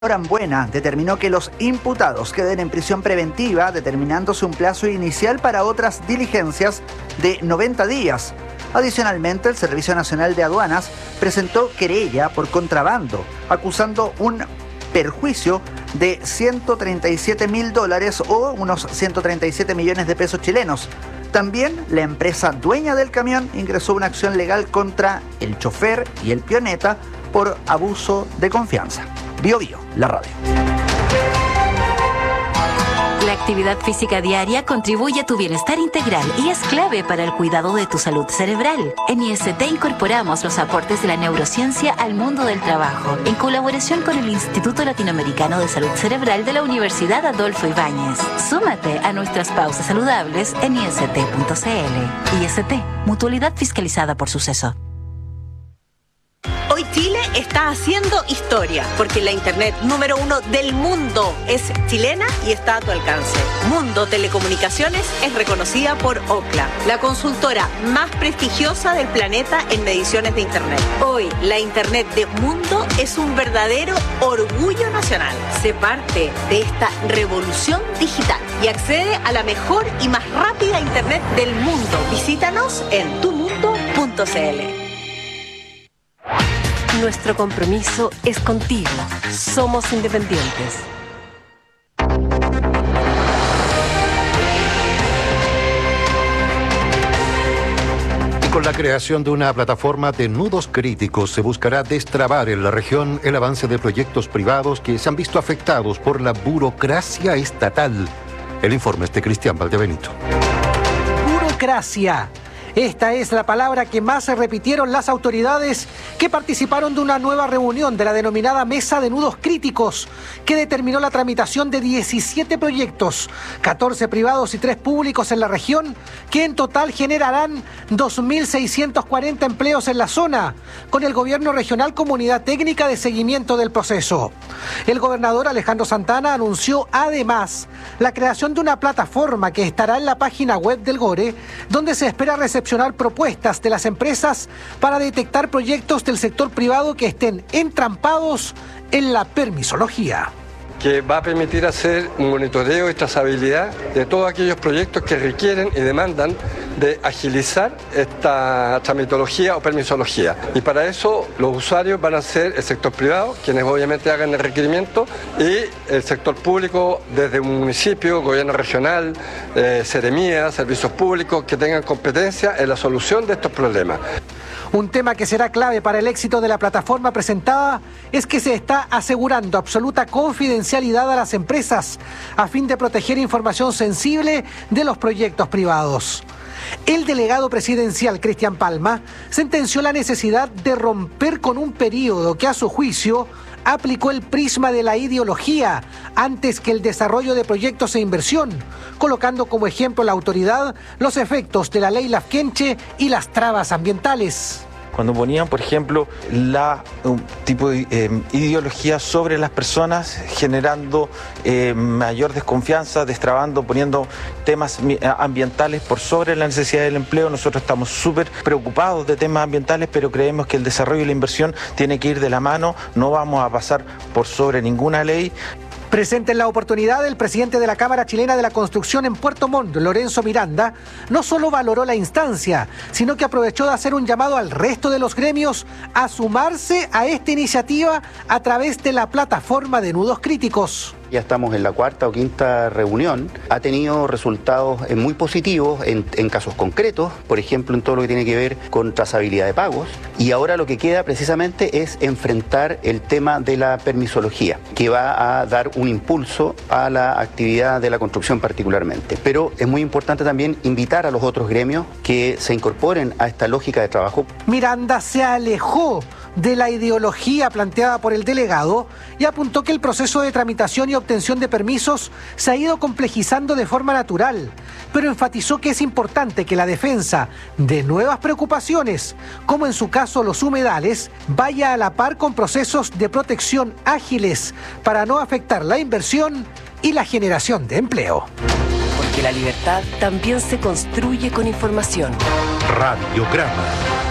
Norambuena determinó que los imputados queden en prisión preventiva, determinándose un plazo inicial para otras diligencias de 90 días. Adicionalmente, el Servicio Nacional de Aduanas presentó querella por contrabando, acusando un perjuicio de $137.000 o unos 137 millones de pesos chilenos. También la empresa dueña del camión ingresó una acción legal contra el chofer y el pioneta por abuso de confianza. Bio Bio, la radio. La actividad física diaria contribuye a tu bienestar integral y es clave para el cuidado de tu salud cerebral. En IST incorporamos los aportes de la neurociencia al mundo del trabajo, en colaboración con el Instituto Latinoamericano de Salud Cerebral de la Universidad Adolfo Ibáñez. Súmate a nuestras pausas saludables en ist.cl. IST, mutualidad fiscalizada por Suceso. Hoy Chile está haciendo historia, porque la internet número 1 del mundo es chilena y está a tu alcance. Mundo Telecomunicaciones es reconocida por Ookla, la consultora más prestigiosa del planeta en mediciones de internet. Hoy, la internet de Mundo es un verdadero orgullo nacional. Sé parte de esta revolución digital y accede a la mejor y más rápida internet del mundo. Visítanos en tumundo.cl. Nuestro compromiso es contigo. Somos independientes. Y con la creación de una plataforma de nudos críticos se buscará destrabar en la región el avance de proyectos privados que se han visto afectados por la burocracia estatal. El informe es de Cristian Valdebenito. Burocracia. Esta es la palabra que más se repitieron las autoridades que participaron de una nueva reunión de la denominada Mesa de Nudos Críticos, que determinó la tramitación de 17 proyectos, 14 privados y 3 públicos en la región, que en total generarán 2.640 empleos en la zona, con el gobierno regional como unidad técnica de seguimiento del proceso. El gobernador Alejandro Santana anunció además la creación de una plataforma que estará en la página web del GORE, donde se espera recepcionar propuestas de las empresas para detectar proyectos del sector privado que estén entrampados en la permisología. Que va a permitir hacer un monitoreo y trazabilidad de todos aquellos proyectos que requieren y demandan de agilizar esta tramitología o permisología. Y para eso los usuarios van a ser el sector privado, quienes obviamente hagan el requerimiento, y el sector público desde un municipio, gobierno regional, seremía, servicios públicos que tengan competencia en la solución de estos problemas. Un tema que será clave para el éxito de la plataforma presentada es que se está asegurando absoluta confidencialidad a las empresas a fin de proteger información sensible de los proyectos privados. El delegado presidencial Cristian Palma sentenció la necesidad de romper con un periodo que a su juicio aplicó el prisma de la ideología antes que el desarrollo de proyectos e inversión, colocando como ejemplo la autoridad los efectos de la ley Lafkenche y las trabas ambientales. Cuando ponían, por ejemplo, un tipo de ideología sobre las personas, generando mayor desconfianza, destrabando, poniendo temas ambientales por sobre la necesidad del empleo. Nosotros estamos súper preocupados de temas ambientales, pero creemos que el desarrollo y la inversión tiene que ir de la mano. No vamos a pasar por sobre ninguna ley. Presente en la oportunidad, el presidente de la Cámara Chilena de la Construcción en Puerto Montt, Lorenzo Miranda, no solo valoró la instancia, sino que aprovechó de hacer un llamado al resto de los gremios a sumarse a esta iniciativa a través de la plataforma de nudos críticos. Ya estamos en la cuarta o quinta reunión. Ha tenido resultados muy positivos en casos concretos, por ejemplo, en todo lo que tiene que ver con trazabilidad de pagos. Y ahora lo que queda precisamente es enfrentar el tema de la permisología, que va a dar un impulso a la actividad de la construcción particularmente. Pero es muy importante también invitar a los otros gremios que se incorporen a esta lógica de trabajo. Miranda se alejó de la ideología planteada por el delegado y apuntó que el proceso de tramitación y obtención de permisos se ha ido complejizando de forma natural, pero enfatizó que es importante que la defensa de nuevas preocupaciones, como en su caso los humedales, vaya a la par con procesos de protección ágiles para no afectar la inversión y la generación de empleo. Porque la libertad también se construye con información. Radiograma.